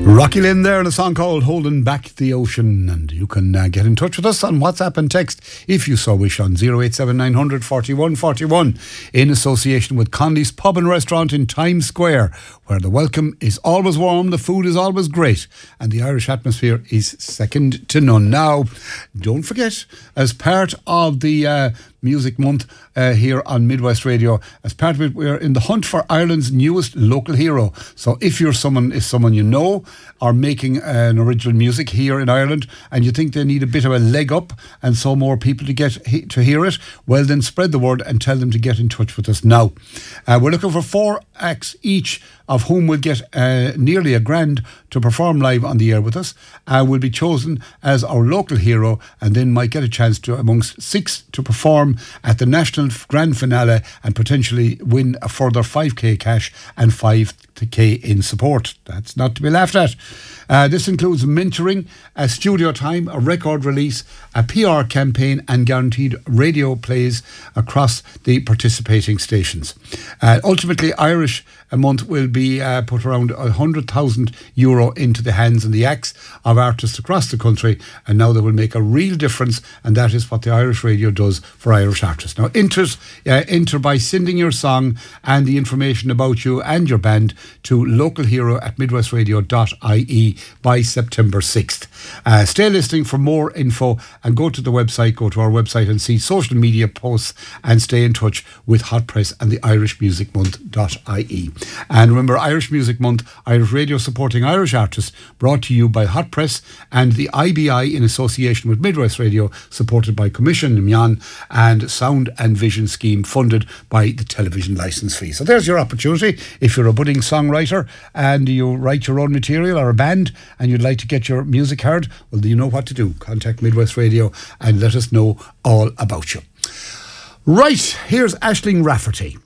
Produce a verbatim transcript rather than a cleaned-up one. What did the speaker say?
Rocky Lynn there in a song called Holding Back the Ocean, and you can uh, get in touch with us on WhatsApp and text if you so wish on zero eight seven nine hundred forty-one forty-one in association with Conley's Pub and Restaurant in Times Square, where the welcome is always warm, the food is always great, and the Irish atmosphere is second to none. Now, don't forget, as part of the uh, Music Month uh, here on Midwest Radio, as part of it, we're in the hunt for Ireland's newest local hero. So if you're someone, if someone you know are making an original music here in Ireland and you think they need a bit of a leg up and so more people to get he- to hear it, well then spread the word and tell them to get in touch with us now. Uh, we're looking for four acts each, of whom will get uh, nearly a grand to perform live on the air with us. Uh, will be chosen as our local hero and then might get a chance to, amongst six, to perform at the national grand finale and potentially win a further five k cash and five k in support. That's not to be laughed at. Uh, this includes mentoring, a studio time, a record release, a P R campaign and guaranteed radio plays across the participating stations. Uh, ultimately, Irish a month will be uh, put around one hundred thousand euro into the hands and the acts of artists across the country, and now they will make a real difference, and that is what the Irish Radio does for Irish artists. Now, enter, uh, enter by sending your song and the information about you and your band to localhero at midwestradio dot I E by September sixth. Uh, stay listening for more info and go to the website, go to our website and see social media posts and stay in touch with Hot Press and the Irish Music Month dot I E. And remember, Irish Music Month, Irish Radio supporting Irish artists, brought to you by Hot Press and the I B I in association with Midwest Radio, supported by Commission Nimyan and Sound and Vision Scheme, funded by the television licence fee. So there's your opportunity. If you're a budding songwriter and you write your own material, or a band and you'd like to get your music heard, well, you know what to do. Contact Midwest Radio and let us know all about you. Right, here's Aisling Rafferty.